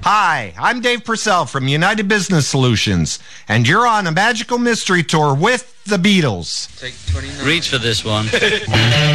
Hi, I'm Dave Purcell from United Business Solutions, and you're on a magical mystery tour with the Beatles. Take 29. Reach for this one.